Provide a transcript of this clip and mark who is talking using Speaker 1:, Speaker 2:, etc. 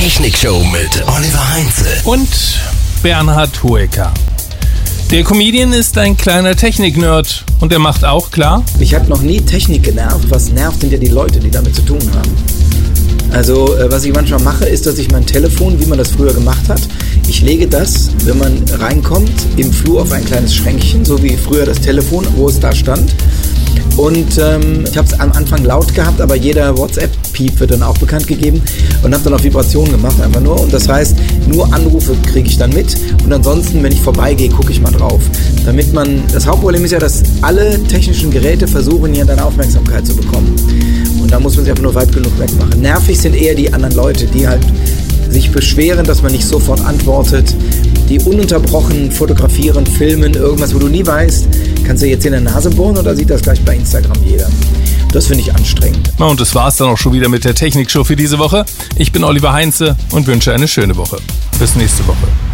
Speaker 1: Technikshow mit Oliver Heinze
Speaker 2: und Bernhard Hoeker. Der Comedian ist ein kleiner Technik-Nerd und er macht auch klar:
Speaker 3: Mich hat noch nie Technik genervt. Was nervt, sind ja die Leute, die damit zu tun haben. Also was ich manchmal mache, ist, dass ich mein Telefon, wie man das früher gemacht hat, ich lege das, wenn man reinkommt, im Flur auf ein kleines Schränkchen, so wie früher das Telefon, wo es da stand. Und ich habe es am Anfang laut gehabt, aber jeder WhatsApp-Piep wird dann auch bekannt gegeben und habe dann auf Vibration gemacht, einfach nur. Und das heißt, nur Anrufe kriege ich dann mit und ansonsten, wenn ich vorbeigehe, gucke ich mal drauf. Damit das Hauptproblem ist ja, dass alle technischen Geräte versuchen, hier deine Aufmerksamkeit zu bekommen. Und da muss man sich einfach nur weit genug wegmachen. Nervig sind eher die anderen Leute, die halt sich beschweren, dass man nicht sofort antwortet, die ununterbrochen fotografieren, filmen, irgendwas, wo du nie weißt, kannst du jetzt in der Nase bohren oder sieht das gleich bei Instagram jeder? Das finde ich anstrengend.
Speaker 2: Na, und das war's dann auch schon wieder mit der Technikshow für diese Woche. Ich bin Oliver Heinze und wünsche eine schöne Woche. Bis nächste Woche.